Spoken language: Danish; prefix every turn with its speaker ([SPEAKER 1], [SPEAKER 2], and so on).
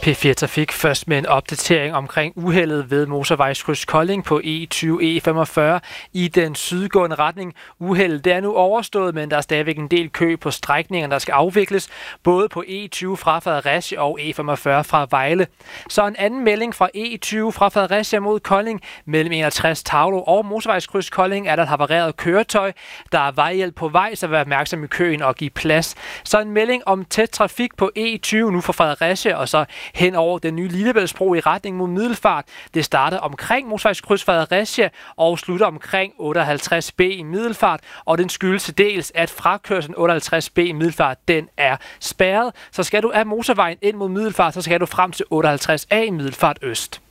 [SPEAKER 1] P4 Trafik først med en opdatering omkring uheldet ved motorvejskryds Kolding på E20/E45 i den sydgående retning. Uheldet det er nu overstået, men der er stadigvæk en del kø på strækninger, der skal afvikles, både på E20 fra Fredericia og E45 fra Vejle. Så en anden melding fra E20 fra Fredericia mod Kolding mellem 61 Tavlo og motorvejskryds Kolding er der et havareret køretøj. Der er vejhjælp på vej, så vær opmærksom i køen og giv plads. Så en melding om tæt trafik på E20 nu fra Fredericia og så hen over den nye Lillebæltsbro i retning mod Middelfart. Det starter omkring motorvejskryds Fredericia og slutter omkring 58B i Middelfart, og den skyldes til dels, at frakørslen 58B i Middelfart, den er spærret. Så skal du af motorvejen ind mod Middelfart, så skal du frem til 58A i Middelfart Øst.